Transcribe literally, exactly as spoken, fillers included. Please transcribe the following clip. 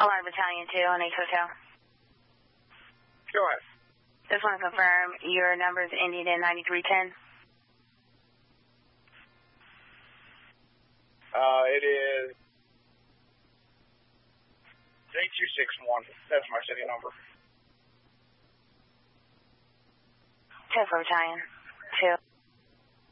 Alarm Battalion two on Ace Hotel. Go ahead. Just want to confirm your number's ending in ninety-three ten. Uh, it is eight two six one. That's my city number. ten for Battalion two.